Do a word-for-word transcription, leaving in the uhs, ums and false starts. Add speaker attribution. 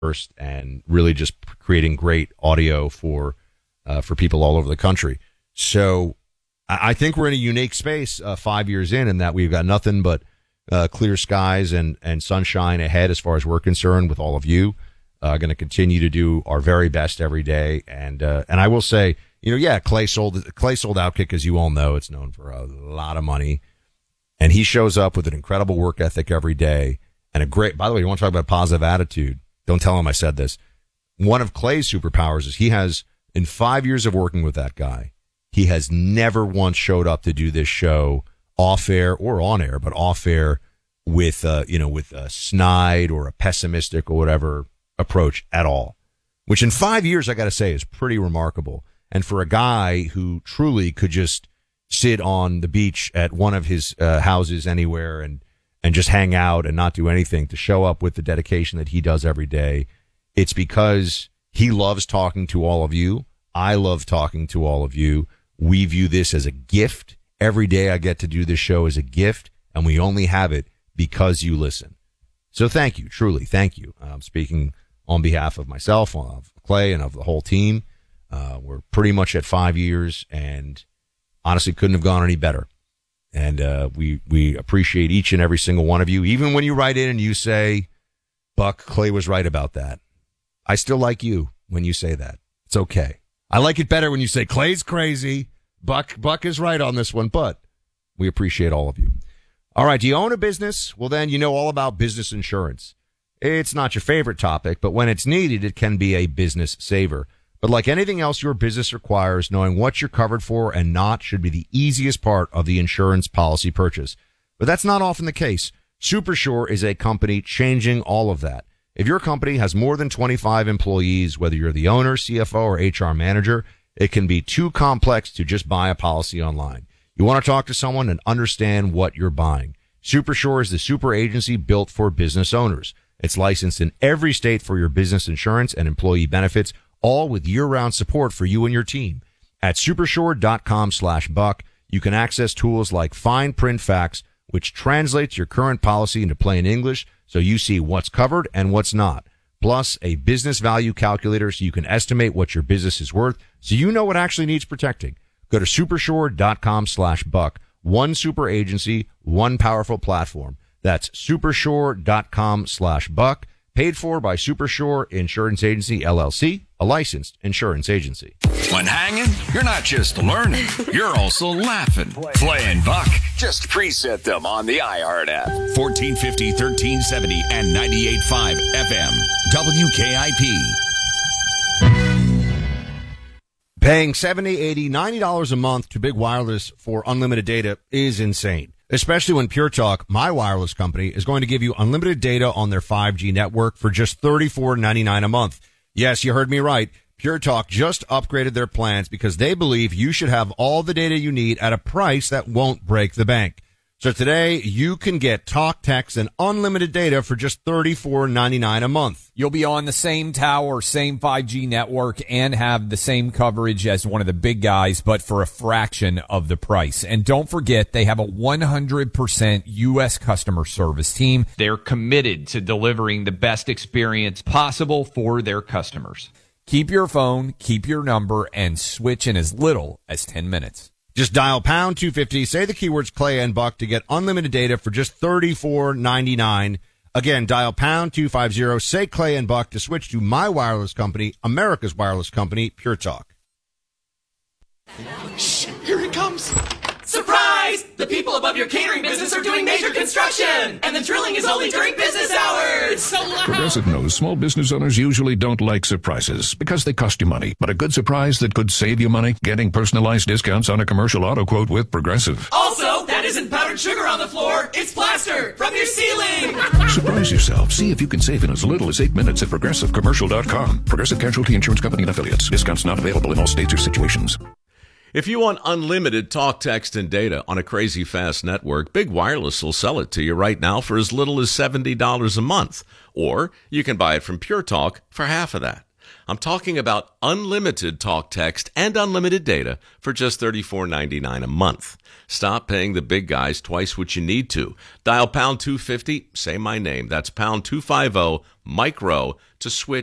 Speaker 1: first and really just creating great audio for uh, for people all over the country. So I, I think we're in a unique space uh, five years in, in that we've got nothing but uh, clear skies and, and sunshine ahead as far as we're concerned with all of you. Uh, going to continue to do our very best every day. And uh, and I will say, you know, yeah, Clay sold Clay sold Outkick, as you all know. It's known for a lot of money. And he shows up with an incredible work ethic every day and a great, by the way, you want to talk about positive attitude? Don't tell him I said this. One of Clay's superpowers is he has, in five years of working with that guy, he has never once showed up to do this show off air or on air, but off air with, uh, you know, with a snide or a pessimistic or whatever approach at all, which in five years, I got to say, is pretty remarkable. And for a guy who truly could just sit on the beach at one of his uh, houses anywhere and, and just hang out and not do anything, to show up with the dedication that he does every day, it's because he loves talking to all of you. I love talking to all of you. We view this as a gift. Every day I get to do this show as a gift, and we only have it because you listen. So thank you, truly, thank you. I'm speaking on behalf of myself, of Clay, and of the whole team. Uh, we're pretty much at five years, and honestly couldn't have gone any better. And uh, we we appreciate each and every single one of you. Even when you write in and you say, Buck, Clay was right about that, I still like you when you say that. It's okay. I like it better when you say, Clay's crazy, Buck, Buck is right on this one, but we appreciate all of you. All right, do you own a business? Well, then you know all about business insurance. It's not your favorite topic, but when it's needed, it can be a business saver. But like anything else your business requires, knowing what you're covered for and not should be the easiest part of the insurance policy purchase. But that's not often the case. Supersure is a company changing all of that. If your company has more than twenty-five employees, whether you're the owner, C F O, or H R manager, it can be too complex to just buy a policy online. You want to talk to someone and understand what you're buying. Supersure is the super agency built for business owners. It's licensed in every state for your business insurance and employee benefits, all with year-round support for you and your team. At supersure.com slash buck, you can access tools like Fine Print Facts, which translates your current policy into plain English so you see what's covered and what's not. Plus, a business value calculator so you can estimate what your business is worth so you know what actually needs protecting. Go to supersure.com slash buck. One super agency, one powerful platform. That's supersure.com slash buck. Paid for by Supersure Insurance Agency, L L C, a licensed insurance agency.
Speaker 2: When hanging, you're not just learning, you're also laughing. Playing Buck. Just preset them on the iHeart app. fourteen fifty, thirteen seventy, and ninety-eight point five F M. W K I P.
Speaker 1: Paying seventy dollars, eighty dollars, ninety dollars a month to Big Wireless for unlimited data is insane. Especially when Pure Talk, my wireless company, is going to give you unlimited data on their five G network for just thirty-four ninety-nine a month. Yes, you heard me right. Pure Talk just upgraded their plans because they believe you should have all the data you need at a price that won't break the bank. So today, you can get talk, text, and unlimited data for just thirty-four ninety-nine a month.
Speaker 3: You'll be on the same tower, same five G network, and have the same coverage as one of the big guys, but for a fraction of the price. And don't forget, they have a one hundred percent U S customer service team. They're committed to delivering the best experience possible for their customers. Keep your phone, keep your number, and switch in as little as ten minutes.
Speaker 1: Just dial pound two fifty, say the keywords Clay and Buck to get unlimited data for just thirty-four ninety-nine. Again, dial pound two fifty, say Clay and Buck to switch to my wireless company, America's wireless company, Pure Talk.
Speaker 4: Shh, here it comes. Surprise! The people above your catering business are doing major construction, and the drilling is only during business hours. So loud.
Speaker 5: Progressive knows small business owners usually don't like surprises because they cost you money. But a good surprise that could save you money? Getting personalized discounts on a commercial auto quote with Progressive.
Speaker 4: Also, that isn't powdered sugar on the floor. It's plaster from your ceiling.
Speaker 5: Surprise yourself. See if you can save in as little as eight minutes at progressive commercial dot com. Progressive Casualty Insurance Company and Affiliates. Discounts not available in all states or situations.
Speaker 6: If you want unlimited talk, text, and data on a crazy fast network, Big Wireless will sell it to you right now for as little as seventy dollars a month. Or you can buy it from Pure Talk for half of that. I'm talking about unlimited talk, text, and unlimited data for just thirty-four ninety-nine a month. Stop paying the big guys twice what you need to. Dial pound two fifty, say my name. That's pound two fifty, micro, to switch